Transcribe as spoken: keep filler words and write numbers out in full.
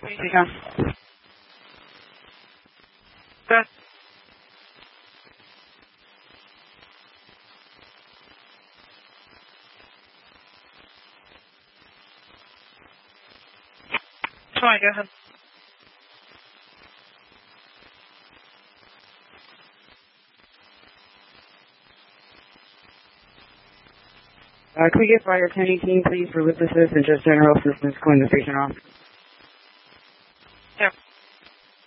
Yeah. Good. Fine, go ahead. Uh, can we get fire ten eighteen, please, for witnesses and just general assistance clean the station off?